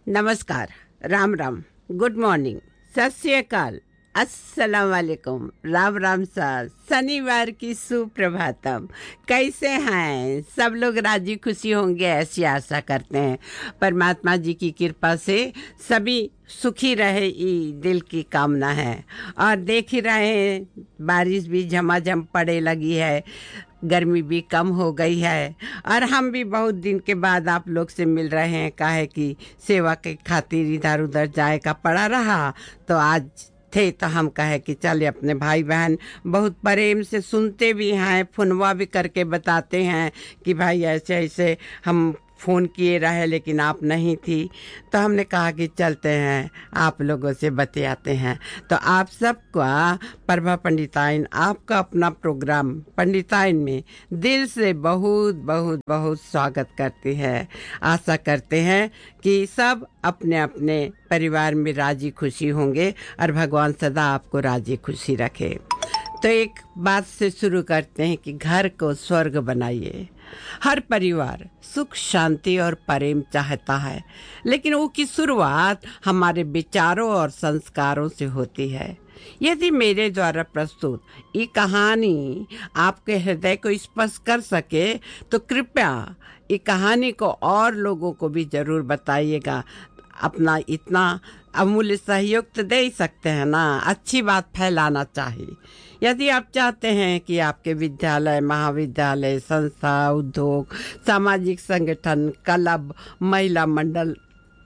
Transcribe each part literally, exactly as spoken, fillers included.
नमस्कार, Ram Ram, good morning, सत श्री अकाल, अस्सलाम वालेकुम, राम राम साहब। शनिवार की सुप्रभातम। कैसे हैं सब लोग? राजी खुशी होंगे ऐसी आशा करते हैं। परमात्मा जी की कृपा से सभी सुखी रहे, ये दिल की कामना है। और देख ही रहे हैं, बारिश भी झमाझम पड़े लगी है, गर्मी भी कम हो गई है। और हम भी बहुत दिन के बाद आप लोग से मिल रहे हैं। काहे कि सेवा के खातिर इधर उधर जाए का पड़ा रहा, तो आज थे तो हम कहे कि चले, अपने भाई बहन बहुत प्रेम से सुनते भी हैं, फोनवा भी करके बताते हैं कि भाई ऐसे ऐसे हम फ़ोन किए रहे लेकिन आप नहीं थी, तो हमने कहा कि चलते हैं आप लोगों से बतियाते हैं। तो आप सबका प्रभा पंडिताइन, आपका अपना प्रोग्राम पंडिताइन में दिल से बहुत बहुत बहुत स्वागत करती है। आशा करते हैं कि सब अपने अपने परिवार में राजी खुशी होंगे और भगवान सदा आपको राजी खुशी रखे। तो एक बात से शुरू करते हैं कि घर को स्वर्ग बनाइए। हर परिवार सुख शांति और प्रेम चाहता है, लेकिन वो की शुरुआत हमारे विचारों और संस्कारों से होती है। यदि मेरे द्वारा प्रस्तुत ये कहानी आपके हृदय को स्पर्श कर सके तो कृपया ये कहानी को और लोगों को भी जरूर बताइएगा। अपना इतना अमूल्य सहयोग तो दे ही सकते हैं ना, अच्छी बात फैलाना चाहिए। यदि आप चाहते हैं कि आपके विद्यालय, महाविद्यालय, संस्था, उद्योग, सामाजिक संगठन, क्लब, महिला मंडल,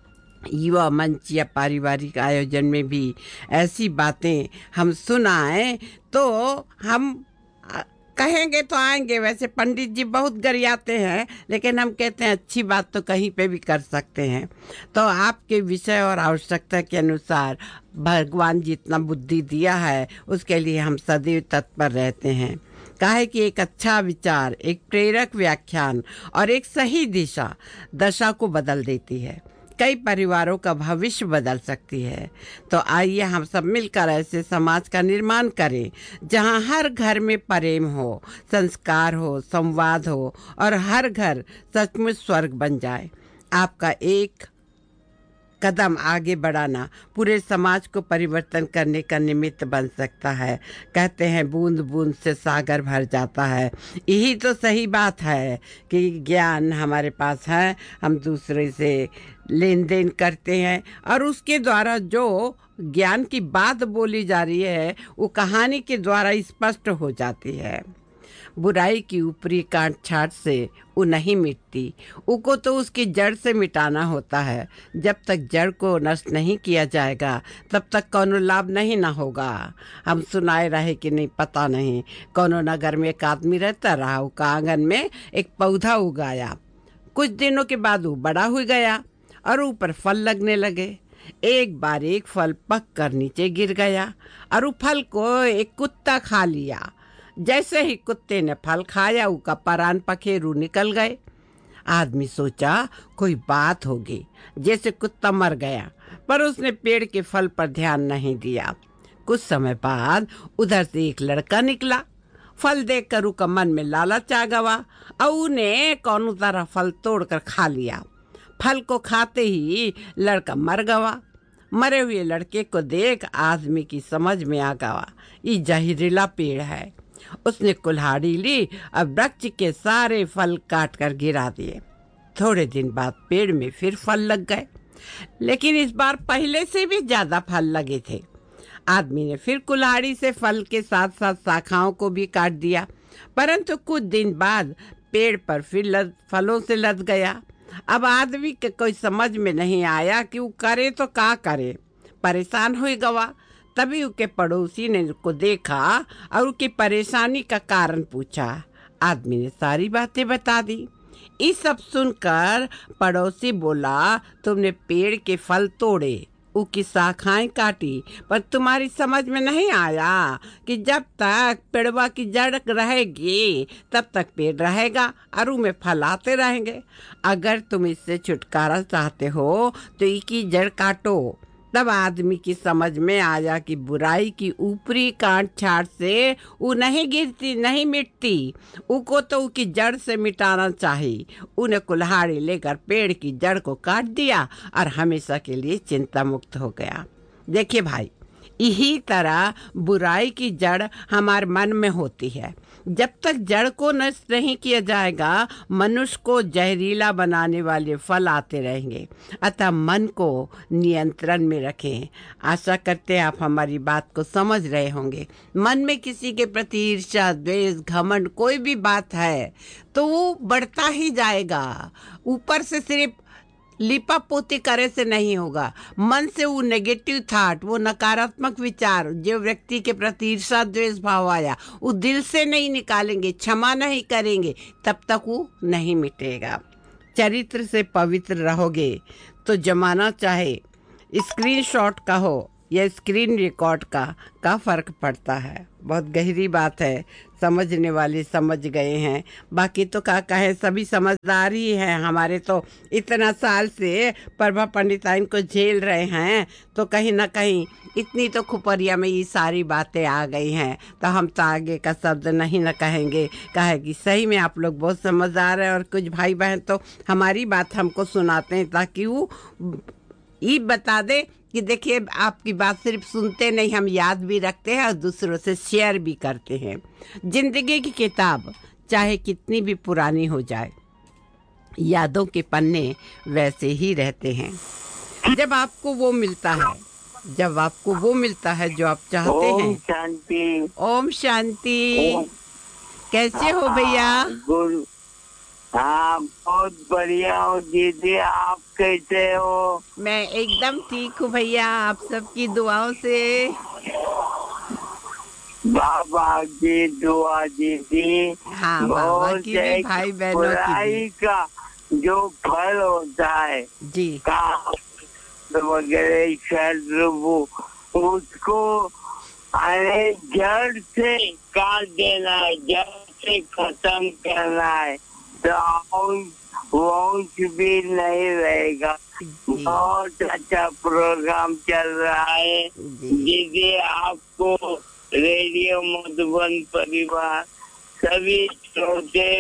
युवा मंच या पारिवारिक आयोजन में भी ऐसी बातें हम सुनाएं, तो हम कहेंगे तो आएंगे। वैसे पंडित जी बहुत गरियाते हैं, लेकिन हम कहते हैं अच्छी बात तो कहीं पे भी कर सकते हैं। तो आपके विषय और आवश्यकता के अनुसार भगवान जितना बुद्धि दिया है, उसके लिए हम सदैव तत्पर रहते हैं। काहे कि एक अच्छा विचार, एक प्रेरक व्याख्यान और एक सही दिशा दशा को बदल देती है, कई परिवारों का भविष्य बदल सकती है। तो आइए हम सब मिलकर ऐसे समाज का निर्माण करें जहां हर घर में प्रेम हो, संस्कार हो, संवाद हो और हर घर सचमुच स्वर्ग बन जाए। आपका एक कदम आगे बढ़ाना पूरे समाज को परिवर्तन करने का निमित्त बन सकता है। कहते हैं बूंद बूंद से सागर भर जाता है। यही तो सही बात है कि ज्ञान हमारे पास है, हम दूसरे से लेन देन करते हैं और उसके द्वारा जो ज्ञान की बात बोली जा रही है वो कहानी के द्वारा स्पष्ट हो जाती है। बुराई की ऊपरी काट छाट से वो नहीं मिटती, उको तो उसकी जड़ से मिटाना होता है। जब तक जड़ को नष्ट नहीं किया जाएगा तब तक कोनो लाभ नहीं ना होगा। हम सुनाए रहे कि नहीं पता नहीं, कोनो नगर में एक आदमी रहता रहा, उसका आंगन में एक पौधा उगाया। कुछ दिनों के बाद वो बड़ा हो गया और ऊपर फल लगने लगे। एक बार एक फल पक कर नीचे गिर गया और वो फल को एक कुत्ता खा लिया। जैसे ही कुत्ते ने फल खाया, उसका प्राण पखेरु निकल गए। आदमी सोचा कोई बात होगी, जैसे कुत्ता मर गया, पर उसने पेड़ के फल पर ध्यान नहीं दिया। कुछ समय बाद उधर से एक लड़का निकला। फल देखकर उसका मन में लालच आ गया और उसने कौन तरह फल तोड़कर खा लिया। फल को खाते ही लड़का मर गया। मरे हुए लड़के को देख आदमी की समझ में आ गया ये जहरीला पेड़ है। उसने कुल्हाड़ी ली और वृक्ष के सारे फल काट कर गिरा दिए। थोड़े दिन बाद पेड़ में फिर फल लग गए, लेकिन इस बार पहले से भी ज्यादा फल लगे थे। आदमी ने फिर कुल्हाड़ी से फल के साथ साथ शाखाओं को भी काट दिया, परंतु कुछ दिन बाद पेड़ पर फिर लद, फलों से लद गया। अब आदमी के कोई समझ में नहीं आया कि वो करे तो क्या करे, परेशान हो गया। तभी उसके पड़ोसी ने उसको देखा और उसकी परेशानी का कारण पूछा। आदमी ने सारी बातें बता दी। ये सब सुनकर पड़ोसी बोला, तुमने पेड़ के फल तोड़े, उसकी शाखाएं काटी, पर तुम्हारी समझ में नहीं आया कि जब तक पेड़वा की जड़ रहेगी तब तक पेड़ रहेगा और उसमें फल आते रहेंगे। अगर तुम इससे छुटकारा चाहते हो तो इसकी जड़ काटो, तब आदमी की समझ में आया कि बुराई की ऊपरी काट छाट से वो नहीं गिरती, नहीं मिटती, उको तो उसकी जड़ से मिटाना चाहिए। उन्हें कुल्हाड़ी लेकर पेड़ की जड़ को काट दिया और हमेशा के लिए चिंता मुक्त हो गया। देखिए भाई, यही तरह बुराई की जड़ हमारे मन में होती है। जब तक जड़ को नष्ट नहीं किया जाएगा, मनुष्य को जहरीला बनाने वाले फल आते रहेंगे। अतः मन को नियंत्रण में रखें। आशा करते हैं आप हमारी बात को समझ रहे होंगे। मन में किसी के प्रति ईर्ष्या, द्वेष, घमंड कोई भी बात है तो वो बढ़ता ही जाएगा। ऊपर से सिर्फ लिपा पोती करे से नहीं होगा। मन से वो नेगेटिव थॉट, वो नकारात्मक विचार जो व्यक्ति के प्रति ईर्ष्या द्वेष भाव आया, वो दिल से नहीं निकालेंगे, क्षमा नहीं करेंगे, तब तक वो नहीं मिटेगा। चरित्र से पवित्र रहोगे तो जमाना चाहे स्क्रीनशॉट का हो या स्क्रीन रिकॉर्ड का का फर्क पड़ता है। बहुत गहरी बात है, समझने वाले समझ गए हैं। बाकी तो क्या कहे, सभी समझदार ही हैं। हमारे तो इतना साल से प्रभा पंडिताइन को झेल रहे हैं, तो कहीं ना कहीं इतनी तो खुपरिया में ये सारी बातें आ गई हैं। तो हम तो आगे का शब्द नहीं न कहेंगे, कहे कि सही में आप लोग बहुत समझदार हैं। और कुछ भाई बहन तो हमारी बात हमको सुनाते हैं ताकि वो ये बता दे कि देखिए, आपकी बात सिर्फ सुनते नहीं, हम याद भी रखते हैं और दूसरों से शेयर भी करते हैं। जिंदगी की किताब चाहे कितनी भी पुरानी हो जाए, यादों के पन्ने वैसे ही रहते हैं। जब आपको वो मिलता है जब आपको वो मिलता है जो आप चाहते हैं। ओम शांति। ओम शांति। कैसे हो भैया? गुरु, हाँ बहुत बढ़िया हो दीदी, आप कैसे हो? मैं एकदम ठीक हूँ भैया, आप सबकी दुआओं से। बाबा की दुआ दीदी। हाँ, बाबा की भी, भाई बहनों की भी। का जो फल होता है जी, का वगैरह शब्द, उसको अरे जड़ से काट देना है, जड़ से खत्म करना है, तो वंश भी नहीं रहेगा। बहुत अच्छा प्रोग्राम चल रहा है दीदी। आपको रेडियो मधुबन परिवार सभी श्रोते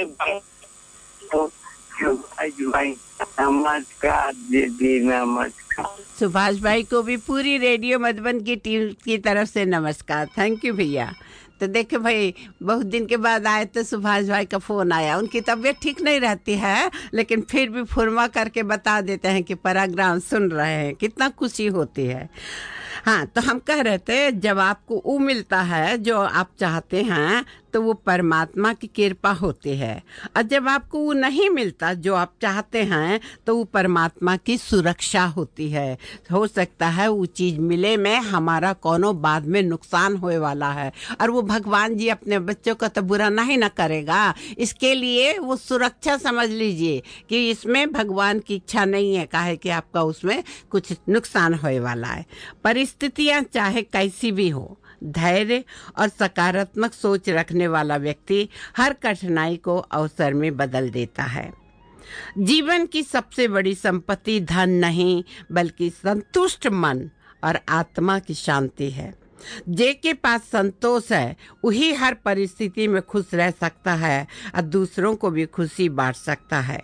सुभाष भाई नमस्कार दीदी, नमस्कार। सुभाष भाई को भी पूरी रेडियो मधुबन की टीम की तरफ से नमस्कार। थैंक यू भैया। तो देखो भाई, बहुत दिन के बाद आए तो सुभाष भाई का फ़ोन आया। उनकी तबीयत ठीक नहीं रहती है, लेकिन फिर भी फुरमा करके बता देते हैं कि प्रोग्राम सुन रहे हैं। कितना खुशी होती है। हाँ, तो हम कह रहे थे, जब आपको वो मिलता है जो आप चाहते हैं तो वो परमात्मा की कृपा होती है, और जब आपको वो नहीं मिलता जो आप चाहते हैं तो वो परमात्मा की सुरक्षा होती है। हो सकता है वो चीज़ मिले में हमारा कोनो बाद में नुकसान होए वाला है, और वो भगवान जी अपने बच्चों का तो बुरा नहीं ना करेगा। इसके लिए वो सुरक्षा समझ लीजिए कि इसमें भगवान की इच्छा नहीं है, काहे कि आपका उसमें कुछ नुकसान होए वाला है। परिस्थितियाँ चाहे कैसी भी हो, धैर्य और सकारात्मक सोच रखने वाला व्यक्ति हर कठिनाई को अवसर में बदल देता है। जीवन की सबसे बड़ी संपत्ति धन नहीं, बल्कि संतुष्ट मन और आत्मा की शांति है। जे के पास संतोष है वही हर परिस्थिति में खुश रह सकता है और दूसरों को भी खुशी बांट सकता है।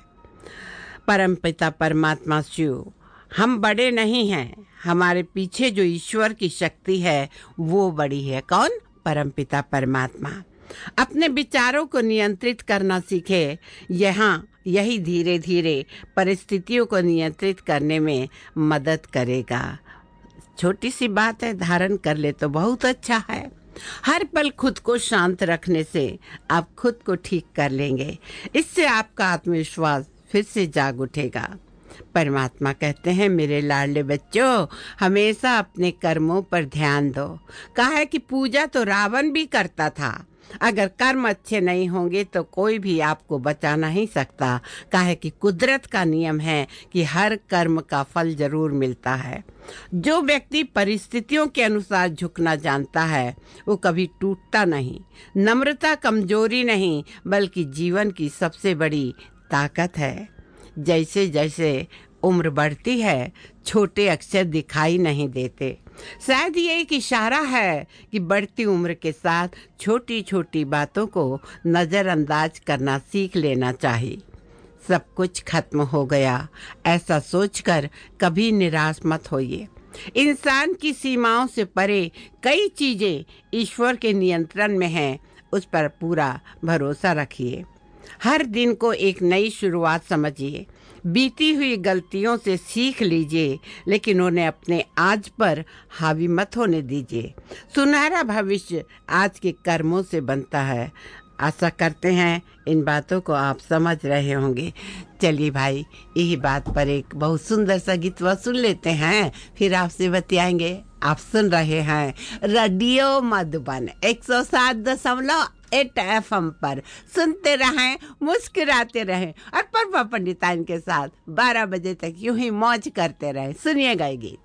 परमपिता परमात्मा शिव, हम बड़े नहीं हैं, हमारे पीछे जो ईश्वर की शक्ति है वो बड़ी है। कौन? परमपिता परमात्मा। अपने विचारों को नियंत्रित करना सीखे। यहाँ यही धीरे धीरे परिस्थितियों को नियंत्रित करने में मदद करेगा। छोटी सी बात है, धारण कर ले तो बहुत अच्छा है। हर पल खुद को शांत रखने से आप खुद को ठीक कर लेंगे। इससे आपका आत्मविश्वास फिर से जाग उठेगा। परमात्मा कहते हैं, मेरे लाडले बच्चों, हमेशा अपने कर्मों पर ध्यान दो। कहा है कि पूजा तो रावण भी करता था। अगर कर्म अच्छे नहीं होंगे तो कोई भी आपको बचा नहीं सकता। कहा है कि कुदरत का नियम है कि हर कर्म का फल जरूर मिलता है। जो व्यक्ति परिस्थितियों के अनुसार झुकना जानता है वो कभी टूटता नहीं। नम्रता कमजोरी नहीं, बल्कि जीवन की सबसे बड़ी ताकत है। जैसे जैसे उम्र बढ़ती है, छोटे अक्षर दिखाई नहीं देते। शायद ये एक इशारा है कि बढ़ती उम्र के साथ छोटी छोटी बातों को नज़रअंदाज करना सीख लेना चाहिए। सब कुछ खत्म हो गया, ऐसा सोचकर कभी निराश मत होइए। इंसान की सीमाओं से परे कई चीजें ईश्वर के नियंत्रण में हैं, उस पर पूरा भरोसा रखिए। हर दिन को एक नई शुरुआत समझिए। बीती हुई गलतियों से सीख लीजिए, लेकिन उन्हें अपने आज पर हावी मत होने दीजिए। सुनहरा भविष्य आज के कर्मों से बनता है। आशा करते हैं इन बातों को आप समझ रहे होंगे। चलिए भाई, यही बात पर एक बहुत सुंदर सा गीतवा सुन लेते हैं, फिर आपसे बतियाएंगे। आप सुन रहे हैं रेडियो मधुबन एक सौ सात दशमलव एट एफ एम पर। सुनते रहें, मुस्कुराते रहें और पर्व पंडिताइन के साथ बारह बजे तक यूं ही मौज करते रहें। सुनिएगा ये गीत।